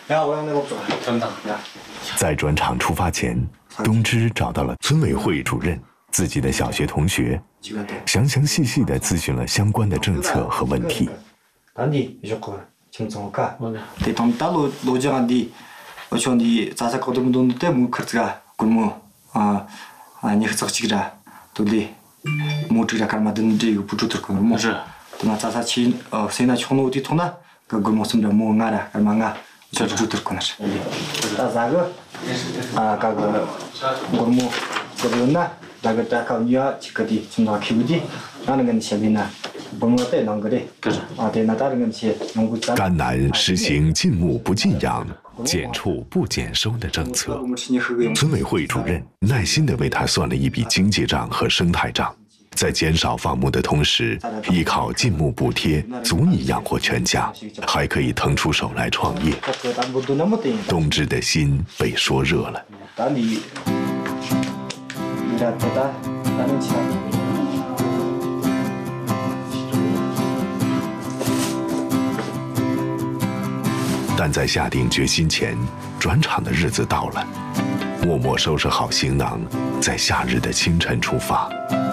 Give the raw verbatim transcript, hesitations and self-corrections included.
在转场出发前，东芝找到了村委会主任，自己的小学同学，详详细细地咨询了相关的政策和问题。 어촌디 자사 거듭도 때문 그렇가 굴무 아 아니 흐석지라 돌리 모트라 кар마든지 부주들 거는 뭐 또 자사치 어 세나 총노디 토나 그 굴무스는 뭐 나라 얼마가 저 부주들 거는 자사가 아 가가 굴무 거든나 나가다 가냐 지까지 진짜 키우지 나는 건 셔비나 赣南实行禁牧不禁养、减畜不减收的政策，村委会主任耐心地为他算了一笔经济账和生态账，在减少放牧的同时，依靠禁牧补贴足以养活全家，还可以腾出手来创业。东芝的心被说热了。 但在下定决心前，转场的日子到了。默默收拾好行囊，在夏日的清晨出发。